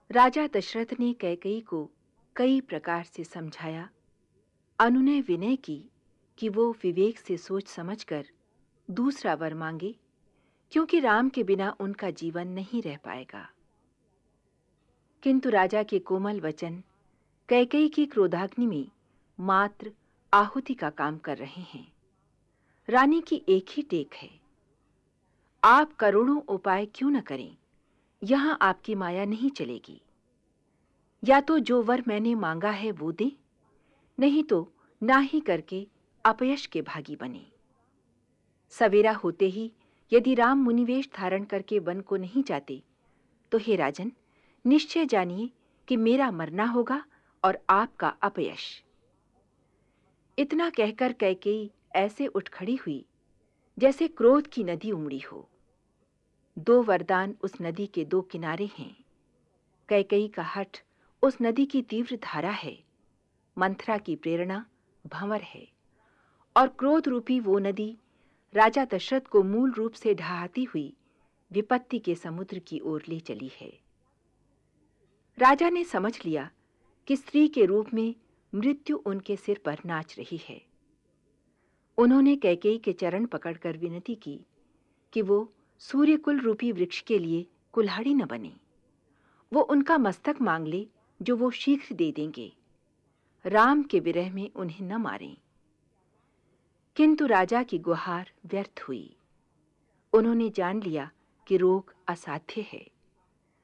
राजा दशरथ ने कैकेयी को कई प्रकार से समझाया, अनुनय विनय की कि वो विवेक से सोच समझकर दूसरा वर मांगे, क्योंकि राम के बिना उनका जीवन नहीं रह पाएगा। किंतु राजा के कोमल वचन कैकेयी की क्रोधाग्नि में मात्र आहुति का काम कर रहे हैं। रानी की एक ही टेक है, आप करोड़ों उपाय क्यों न करें, यहां आपकी माया नहीं चलेगी। या तो जो वर मैंने मांगा है वो दे, नहीं तो ना ही करके अपयश के भागी बने। सवेरा होते ही यदि राम मुनिवेश धारण करके वन को नहीं जाते, तो हे राजन, निश्चय जानिए कि मेरा मरना होगा और आपका अपयश। इतना कहकर कैकेयी ऐसे उठ खड़ी हुई जैसे क्रोध की नदी उमड़ी हो। दो वरदान उस नदी के दो किनारे हैं। कैकेयी का हठ उस नदी की तीव्र धारा है, मंथरा की प्रेरणा भंवर है, और क्रोध रूपी वो नदी राजा दशरथ को मूल रूप से ढहाती हुई विपत्ति के समुद्र की ओर ले चली है। राजा ने समझ लिया कि स्त्री के रूप में मृत्यु उनके सिर पर नाच रही है। उन्होंने कैकेयी के चरण पकड़कर विनती की कि वो सूर्यकुल रूपी वृक्ष के लिए कुल्हाड़ी न बने। वो उनका मस्तक मांग ले, जो वो शीघ्र दे देंगे। राम के विरह में उन्हें न मारें। किंतु राजा की गुहार व्यर्थ हुई। उन्होंने जान लिया कि रोग असाध्य है।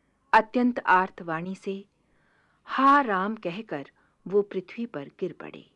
अत्यंत आर्त वाणी से हा राम कहकर वो पृथ्वी पर गिर पड़े।